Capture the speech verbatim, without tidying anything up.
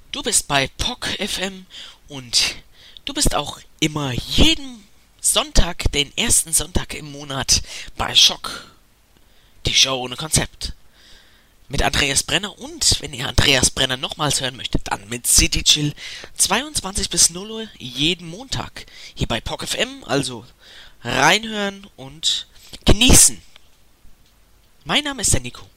Du bist bei P O C F M und du bist auch immer jeden Sonntag, den ersten Sonntag im Monat bei Schock, die Show ohne Konzept. Mit Andreas Brenner und, wenn ihr Andreas Brenner nochmals hören möchtet, dann mit City Chill zweiundzwanzig bis null Uhr jeden Montag. Hier bei P O C F M, also reinhören und genießen. Mein Name ist der Nico.